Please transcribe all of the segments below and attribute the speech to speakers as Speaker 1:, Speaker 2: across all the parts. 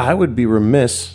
Speaker 1: I would be remiss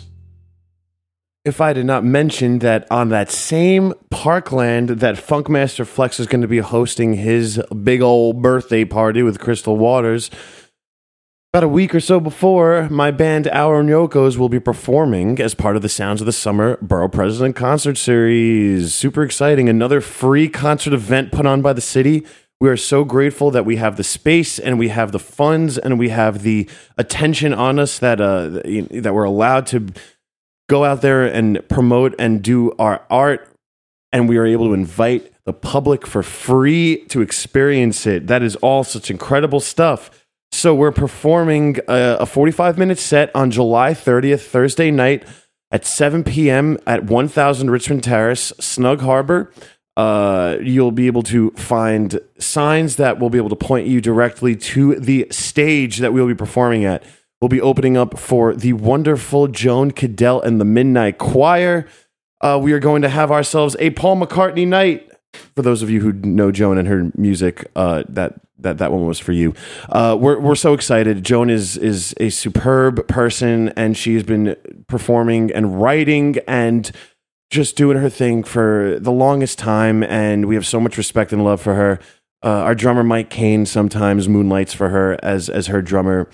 Speaker 1: if I did not mention that on that same Parkland that Funkmaster Flex is going to be hosting his big old birthday party with Crystal Waters, about a week or so before, my band Our Nyokos will be performing as part of the Sounds of the Summer Borough President Concert Series. Super exciting. Another free concert event put on by the city. We are so grateful that we have the space and we have the funds and we have the attention on us that we're allowed to go out there and promote and do our art, and we are able to invite the public for free to experience it. That is all such incredible stuff. So we're performing a 45-minute set on July 30th, Thursday night at 7 p.m. at 1000 Richmond Terrace, Snug Harbor. You'll be able to find signs that will be able to point you directly to the stage that we'll be performing at. We'll be opening up for the wonderful Joan Cadell and the Midnight Choir. We are going to have ourselves a Paul McCartney night. For those of you who know Joan and her music, that one was for you. We're so excited. Joan is a superb person, and she has been performing and writing and just doing her thing for the longest time, and we have so much respect and love for her. Our drummer Mike Kane sometimes moonlights for her as her drummer.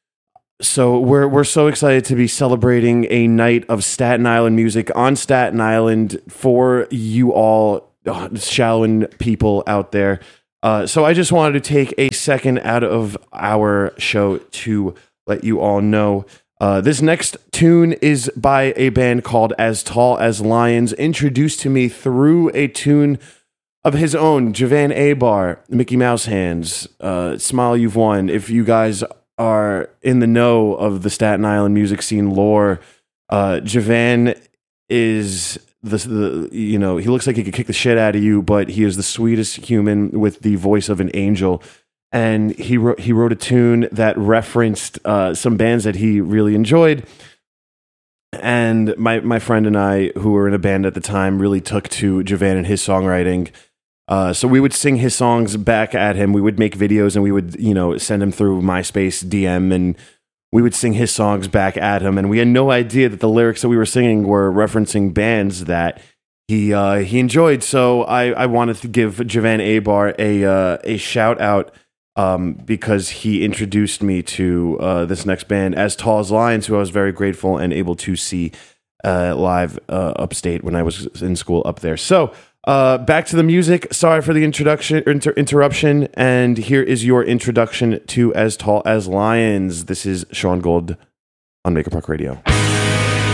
Speaker 1: So we're so excited to be celebrating a night of Staten Island music on Staten Island for you all Shallowin people out there. So I just wanted to take a second out of our show to let you all know. This next tune is by a band called As Tall as Lions, introduced to me through a tune of his own, Javan Abar, Mickey Mouse Hands, Smile You've Won. If you guys are in the know of the Staten Island music scene lore, Javan is he looks like he could kick the shit out of you, but he is the sweetest human with the voice of an angel. And he wrote a tune that referenced some bands that he really enjoyed. And my friend and I, who were in a band at the time, really took to Javan and his songwriting. So we would sing his songs back at him. We would make videos and we would, send him through MySpace DM, and we would sing his songs back at him. And we had no idea that the lyrics that we were singing were referencing bands that he enjoyed. So I wanted to give Javan Abar a shout out because he introduced me to this next band, As Tall as Lions, who I was very grateful and able to see live upstate when I was in school up there. So back to the music. Sorry for the interruption. And here is your introduction to As Tall as Lions. This is Sean Gold on Maker Park Radio.